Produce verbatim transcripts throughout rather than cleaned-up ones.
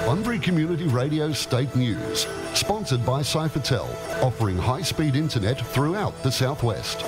Bunbury Community Radio State News, sponsored by Cyphertel, offering high-speed internet throughout the southwest.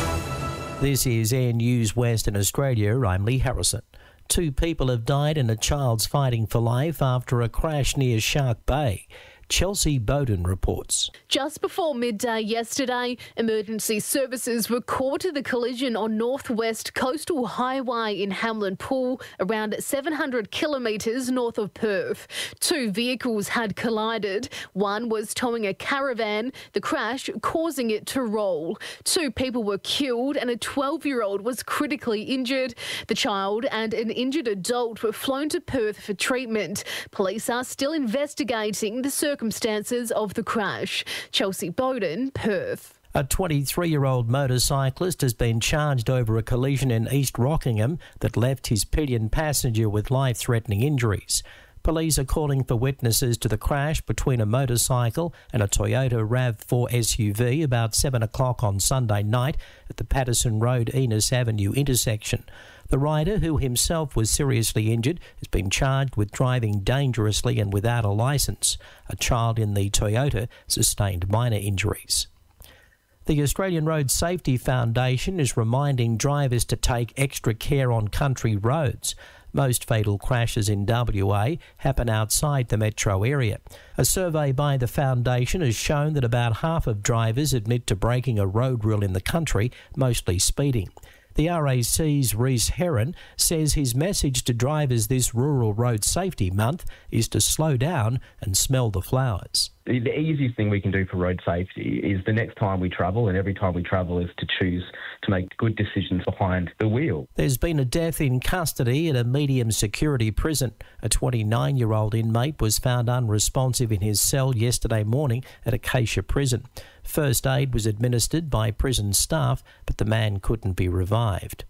This is Air News Western Australia. I'm Lee Harrison. Two people have died and a child's fighting for life after a crash near Shark Bay. Chelsea Bowden reports. Just before midday yesterday, emergency services were called to the collision on Northwest Coastal Highway in Hamlin Pool, around seven hundred kilometres north of Perth. Two vehicles had collided. One was towing a caravan, the crash causing it to roll. Two people were killed and a twelve-year-old was critically injured. The child and an injured adult were flown to Perth for treatment. Police are still investigating the circumstances circumstances of the crash. Chelsea Bowden, Perth. A twenty-three-year-old motorcyclist has been charged over a collision in East Rockingham that left his pillion passenger with life-threatening injuries. Police are calling for witnesses to the crash between a motorcycle and a Toyota RAV four S U V about seven o'clock on Sunday night at the Patterson Road Enos Avenue intersection. The rider, who himself was seriously injured, has been charged with driving dangerously and without a licence. A child in the Toyota sustained minor injuries. The Australian Road Safety Foundation is reminding drivers to take extra care on country roads. Most fatal crashes in W A happen outside the metro area. A survey by the foundation has shown that about half of drivers admit to breaking a road rule in the country, mostly speeding. The R A C's Rhys Heron says his message to drivers this Rural Road Safety Month is to slow down and smell the flowers. The easiest thing we can do for road safety is the next time we travel, and every time we travel, is to choose to make good decisions behind the wheel. There's been a death in custody at a medium security prison. A twenty-nine-year-old inmate was found unresponsive in his cell yesterday morning at Acacia Prison. First aid was administered by prison staff, but the man couldn't be revived.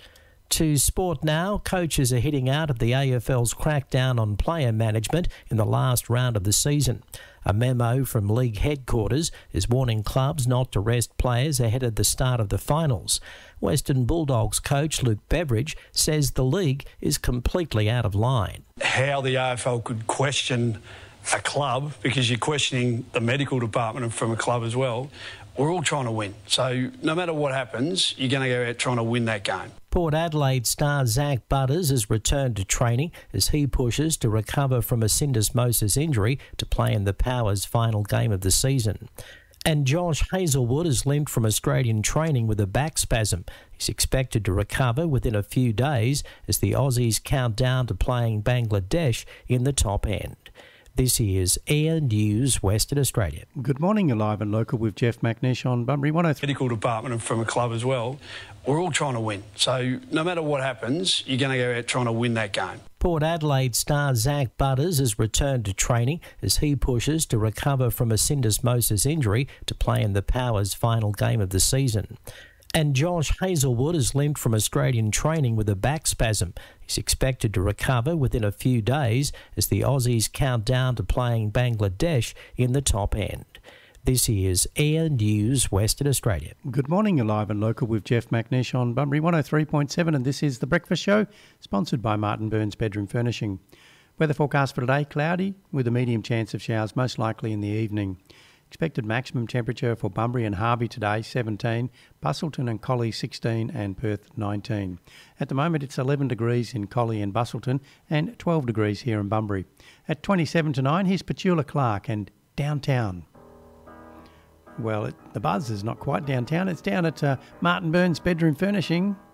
To sport now, coaches are hitting out at the A F L's crackdown on player management in the last round of the season. A memo from league headquarters is warning clubs not to rest players ahead of the start of the finals. Western Bulldogs coach Luke Beveridge says the league is completely out of line. How the A F L could question a club, because you're questioning the medical department from a club as well. We're all trying to win. So no matter what happens, you're going to go out trying to win that game. Port Adelaide star Zach Butters has returned to training as he pushes to recover from a syndesmosis injury to play in the Power's final game of the season. And Josh Hazelwood is limped from Australian training with a back spasm. He's expected to recover within a few days as the Aussies count down to playing Bangladesh in the top end. This is Air News Western Australia. Good morning, you're live and local with Jeff McNish on Bunbury one oh three. Medical department from a club as well. We're all trying to win. So no matter what happens, you're going to go out trying to win that game. Port Adelaide star Zach Butters has returned to training as he pushes to recover from a syndesmosis injury to play in the Power's final game of the season. And Josh Hazelwood is limped from Australian training with a back spasm. He's expected to recover within a few days as the Aussies count down to playing Bangladesh in the top end. This is Air News Western Australia. Good morning, you're live and local with Jeff McNish on Bunbury one oh three point seven, and this is The Breakfast Show, sponsored by Martin Burns Bedroom Furnishing. Weather forecast for today, cloudy with a medium chance of showers, most likely in the evening. Expected maximum temperature for Bunbury and Harvey today, seventeen, Busselton and Collie, sixteen, and Perth, nineteen. At the moment, it's eleven degrees in Collie and Busselton and twelve degrees here in Bunbury. At twenty-seven to nine, here's Petula Clark and Downtown. Well, it, the buzz is not quite downtown. It's down at uh, Martin Burns Bedroom Furnishing.